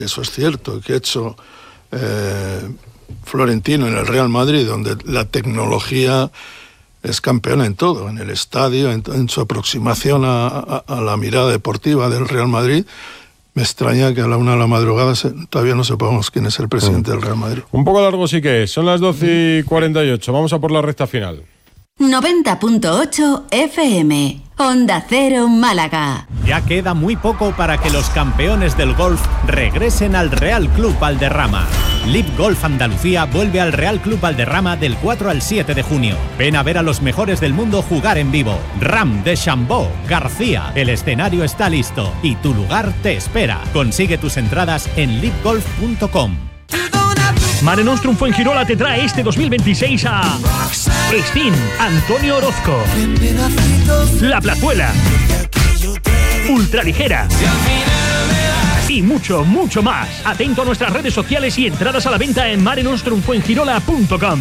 Eso es cierto, que ha hecho Florentino en el Real Madrid, donde la tecnología es campeona en todo, en el estadio, en su aproximación a la mirada deportiva del Real Madrid. Me extraña que a la 1 de la madrugada todavía no sepamos quién es el presidente del Real Madrid. Un poco largo sí que es, son las 12:48, vamos a por la recta final. 90.8 FM, Onda Cero Málaga. Ya queda muy poco para que los campeones del golf regresen al Real Club Valderrama. LIV Golf Andalucía vuelve al Real Club Valderrama del 4 al 7 de junio. Ven a ver a los mejores del mundo jugar en vivo. Ram, DeChambeau, García. El escenario está listo y tu lugar te espera. Consigue tus entradas en livegolf.com. Mare Nostrum Fuengirola te trae este 2026 a Sting, Antonio Orozco, La Plazuela, Ultraligera y mucho, mucho más. Atento a nuestras redes sociales y entradas a la venta en marenostrumfuengirola.com.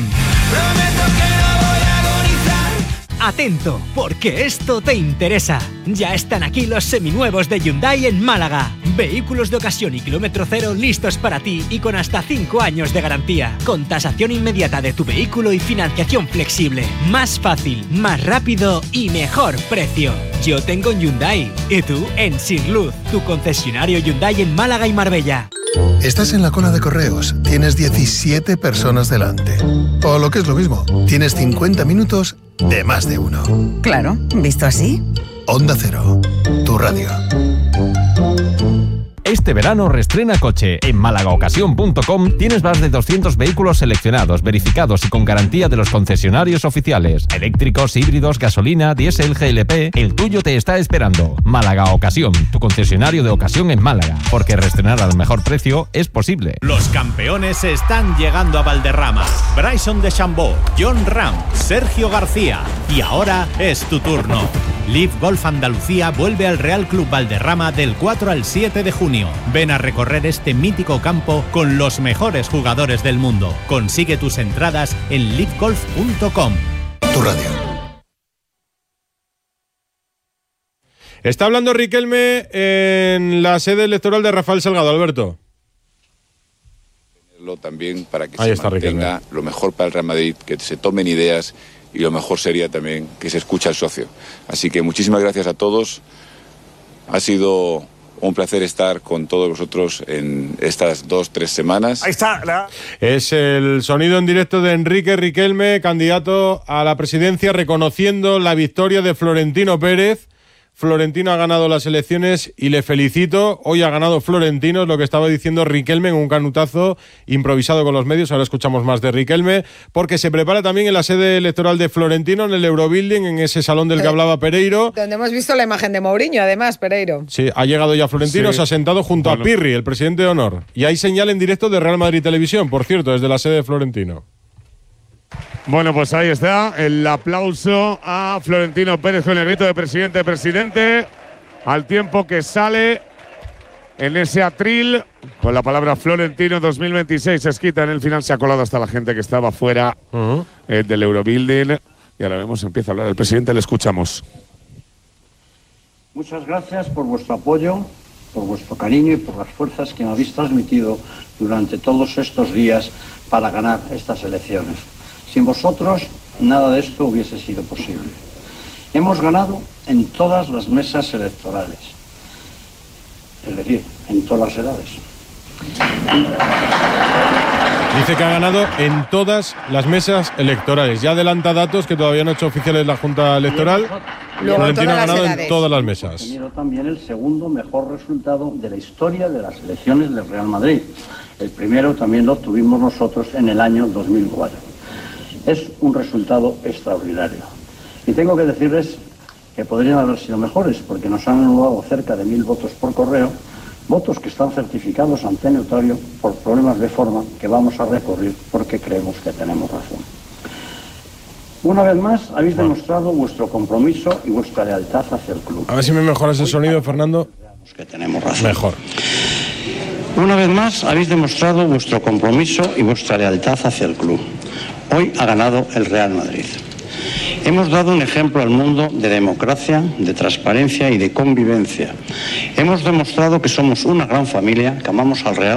Atento, porque esto te interesa. Ya están aquí los seminuevos de Hyundai en Málaga. Vehículos de ocasión y kilómetro cero listos para ti y con hasta 5 años de garantía. Con tasación inmediata de tu vehículo y financiación flexible. Más fácil, más rápido y mejor precio. Yo tengo un Hyundai. ¿Y tú? En Sirluz, tu concesionario Hyundai en Málaga y Marbella. Estás en la cola de correos, tienes 17 personas delante. O lo que es lo mismo, tienes 50 minutos de más de uno. Claro, visto así. Onda Cero, tu radio. Este verano reestrena coche. En MálagaOcasión.com tienes más de 200 vehículos seleccionados, verificados y con garantía de los concesionarios oficiales. Eléctricos, híbridos, gasolina, diésel, GLP. El tuyo te está esperando. Málaga Ocasión, tu concesionario de ocasión en Málaga. Porque reestrenar al mejor precio es posible. Los campeones están llegando a Valderrama. Bryson DeChambeau, John Ram, Sergio García. Y ahora es tu turno. LIV Golf Andalucía vuelve al Real Club Valderrama del 4 al 7 de junio. Ven a recorrer este mítico campo con los mejores jugadores del mundo. Consigue tus entradas en livegolf.com. Tu radio. Está hablando Riquelme en la sede electoral de Rafael Salgado. Alberto. También para que ahí se está mantenga Riquelme. Lo mejor para el Real Madrid, que se tomen ideas, y lo mejor sería también que se escuche al socio. Así que muchísimas gracias a todos. Ha sido un placer estar con todos vosotros en estas 2-3 semanas. Ahí está. Es el sonido en directo de Enrique Riquelme, candidato a la presidencia, reconociendo la victoria de Florentino Pérez. Florentino ha ganado las elecciones y le felicito. Hoy ha ganado Florentino, es lo que estaba diciendo Riquelme en un canutazo improvisado con los medios. Ahora escuchamos más de Riquelme, porque se prepara también en la sede electoral de Florentino, en el Eurobuilding, en ese salón del que hablaba Pereiro. Donde hemos visto la imagen de Mourinho, además, Pereiro. Sí, ha llegado ya Florentino, se ha sentado junto a Pirri, el presidente de honor. Y hay señal en directo de Real Madrid Televisión, por cierto, desde la sede de Florentino. Bueno, pues ahí está el aplauso a Florentino Pérez con el grito de presidente, al tiempo que sale en ese atril con la palabra Florentino 2026 escrita en el final. Se ha colado hasta la gente que estaba fuera del Eurobuilding y ahora vemos, empieza a hablar el presidente, le escuchamos. Muchas gracias por vuestro apoyo, por vuestro cariño y por las fuerzas que me habéis transmitido durante todos estos días para ganar estas elecciones. Sin vosotros, nada de esto hubiese sido posible. Hemos ganado en todas las mesas electorales, es decir, en todas las edades. Dice que ha ganado en todas las mesas electorales. Ya adelanta datos que todavía no ha hecho oficiales la Junta Electoral. Florentino ha ganado en todas las mesas. Ha tenido también el segundo mejor resultado de la historia de las elecciones del Real Madrid. El primero también lo obtuvimos nosotros en el año 2004. Es un resultado extraordinario. Y tengo que decirles que podrían haber sido mejores, porque nos han anulado cerca de 1000 votos por correo, votos que están certificados ante notario por problemas de forma que vamos a recurrir porque creemos que tenemos razón. Una vez más, habéis demostrado vuestro compromiso y vuestra lealtad hacia el club. A ver si me mejoras el sonido, Fernando. Que tenemos razón. Mejor. Una vez más, habéis demostrado vuestro compromiso y vuestra lealtad hacia el club. Hoy ha ganado el Real Madrid. Hemos dado un ejemplo al mundo de democracia, de transparencia y de convivencia. Hemos demostrado que somos una gran familia, que amamos al Real